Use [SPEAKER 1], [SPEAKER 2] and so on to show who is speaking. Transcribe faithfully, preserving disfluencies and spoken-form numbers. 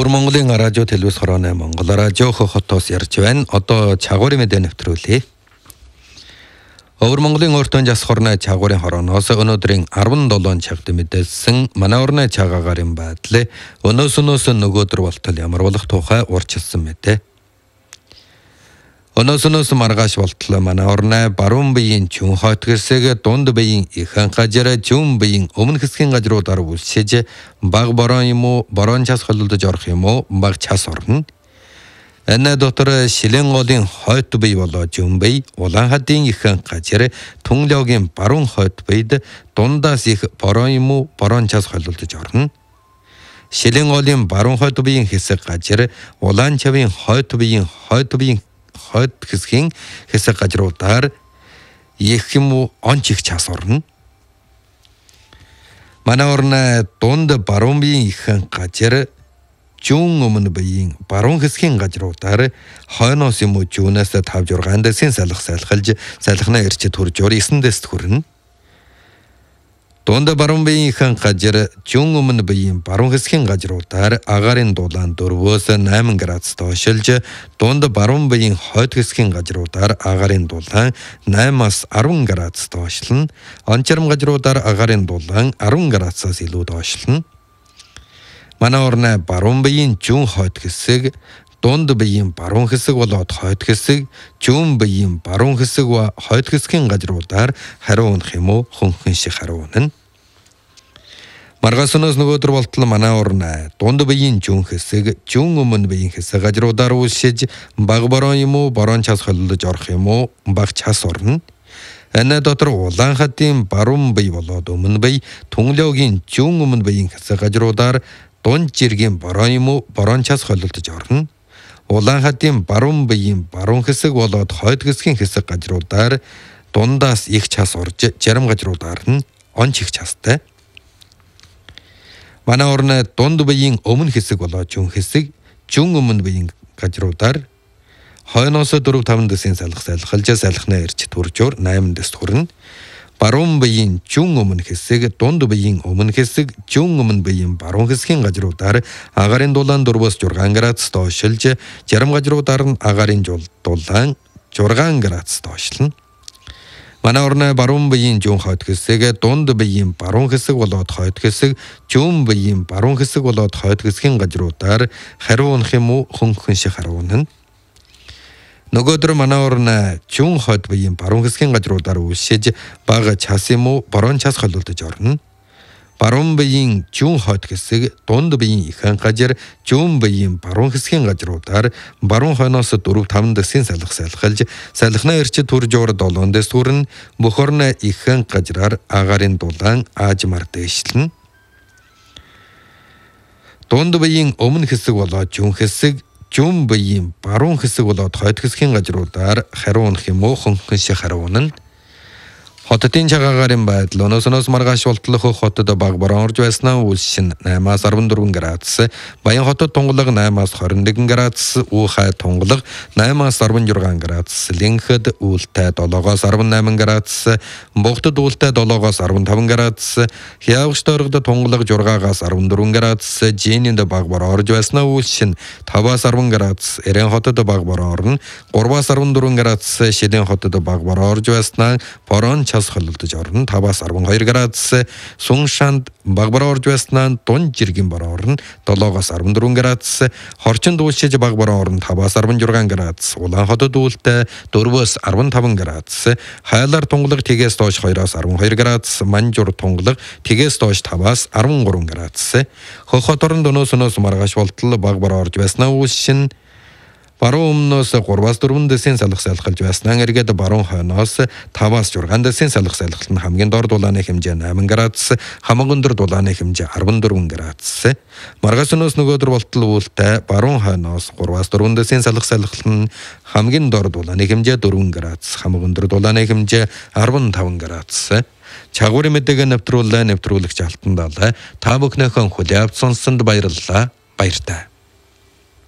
[SPEAKER 1] Өвөр Монголын радио телевиз хорооны Монгол радио хотоос ярьж байна. Одоо чагуурын мэдээ нэвтрүүлье. Өвөр Монголын өөртөө жас хорны чагуурын хорооноос өнөөдрийн арван долоон чагт мэдээлсэн манай орны чагаагарын байдлаа өнөөс өнөөс нөгөөдөр болтол ямар болох тухай урьдчилсан мэдээ. Өнөөс өнөөс маргааш болтол манай орны баруун биеийн чүн хойт хэсэг, дунд биеийн ихэнх газар, зүүн биеийн өмнө хэсгийн газруудаар үлсэж баг борон юм уу, борон час холилдож орох юм уу, баг час орно. Энэ дотор шилэн голын хойт бие болоо зүүн бие, улаан хадын ихэнх газар, түнлөгийн баруун хойт биед дундаас их борон юм уу, борон час холилдож орно. Шилэн голын баруун хойт биеийн хэсэг газар, улаан чавын хойт биеийн хойт биеийн хойд хэсгийн хэсэг газруудаар их юм уу он чих час орно. Манай орны дунд баруун биеийн ихэнх газар, зүүн өмнө биеийн баруун хэсгийн газруудаар хойноос юм уу зүүнээс тавж ургаан дэсийн салхи салхилж салхинаа ирчид хурж ор эсэн дэст хүрнэ. Дунд баруун биеийн ихэнх газар, зүүн өмнө биеийн баруун хэсгийн газруудаар агарын дулаан дөрвөөс найман градус доошилж, дунд баруун биеийн хойд хэсгийн газруудаар агарын дулаан наймаас арван градус доошлно. Ончром газруудаар агарын дулаан арван градусаас илүү доошлно. Манай орны баруун биеийн зүүн хойд хэсэг, дунд биеийн баруун хэсэг болоод хойд хэсэг, зүүн биеийн баруун хэсэг ба хойд хэсгийн газруудаар хариу унах юм уу хөнхөн шиг хариу унана. Маргааш өнөөс нөгөөдөр болтол манай орны дунд биеийн зүүн хэсэг, зүүн өмнө биеийн хэсэг газруудаар үлсэж баг борон юм уу, борон час холилдож орох юм уу, баг час орно. Энэ дотор улаан хадын баруун бие болоод өмнө бие, түнлөгийн зүүн өмнө биеийн хэсэг газруудаар дунд жиргийн борон юм уу, борон час холилдож орно. Улаан хадын баруун биеийн баруун хэсэг болоод хойд хэсгийн хэсэг газруудаар дундаас их час орж, зарим газруудаар нь он чих частай. Манай орны дунд биеийн өмнө хэсэг болоод зүүн хэсэг, зүүн өмнө биеийн газруудаар хойноос дөрөв таван дэсийн салхи салхилж салхинаа ирж төржөөр найман дэст хүрнэ. Баруун биеийн зүүн өмнө хэсэг, дунд биеийн өмнө хэсэг, зүүн өмнө биеийн баруун хэсгийн газруудаар агарын дулаан дөрвөөс зургаан градус доошилж, зарим газруудаар нь агарын дулаан зургаан градус доошлно. Манай орны баруун биеийн зүүн хойд хэсэг, дунд биеийн баруун хэсэг болоод хойд хэсэг, зүүн биеийн баруун хэсэг болоод хойд хэсгийн газруудаар хариу унах юм уу хөнхөн шиг хариу унана. Нөгөөдөр манай орны зүүн хойд биеийн баруун хэсгийн газруудаар үлсэж бага час юм уу, борон час холилдож орно. Баруун биеийн зүүн хойд хэсэг, дунд биеийн ихэнх газар, зүүн биеийн баруун хэсгийн газруудаар баруун хойноос дөрөв таван дэсийн салхи салхилж, салхинаа ирчид төрж ор долоон дэс хүрнэ. Бүх орны ихэнх газраар агарын дулаан аажмар дээшлэн. Дунд биеийн өмнө хэсэг болоод зүүн хэсэг, зүүн биеийн баруун хэсэг болоод хойд хэсгийн газруудаар хариу унах юм уу хөнхөн шиг хариу унана. Хотын чагаагарын байдал өнөөс өнөөс маргааш болтол хотод баг борон орж байснаа үлшин наймаас арван дөрвөн градус, Баян хотод тунгалаг наймаас хорин нэгэн градус, Уухай тунгалаг наймаас арван жургаан градус, Линхэд үлтэй долоогоос арван найман градус, Богтод үлтэй долоогоос арван таван градус, Хявагч дорогод тунгалаг жургаагаас арван дөрвөн градус, Жининд баг борон орж байснаа үлшин таваас арван градус, Эрен хотод баг борон орно, гурваас арван дөрвөн градус, Шилэн хотод баг борон орж байснаа борон холилдож орно, таваас арван хоёр градус, Суншанд баг борон орж байснаа дунд жиргийн борон орно, долоогоос арван дөрвөн градус, Хорчинд үлсэж баг борон орно, таваас арван жургаан градус, Улаан хотод үлтэй дөрвөөс арван таван градус, Хайлар тунгалаг тэгээс доош хоёроос арван хоёр градус, Манжур тунгалаг тэгээс доош таваас арван гурван градус, Хөх хот оронд өнөөс өнөөс маргааш болтол баг борон орж байснаа үлшин баруун өмнөөс гурваас дөрвөн дэсийн салхи салхилж байснаа эргээд баруун хойноос таваас зургаан дэсийн салхи салхилт нь хамгийн дор дулааны хэмжээ найман градус, хамгийн өндөр дулааны хэмжээ арван дөрвөн градус. Маргааш өнөөс нөгөөдөр болтол үлтэй баруун хойноос гурваас дөрвөн дэсийн салхи салхилт нь хамгийн дор дулааны хэмжээ дөрвөн градус, хамгийн өндөр дулааны хэмжээ арван таван градус. Чагуурын мэдээгээ нэвтрүүлээ нэвтрүүлэгч Алтан Далай та бүхнийхээ хүлээвч сонссонд баярлалаа. Баяртай.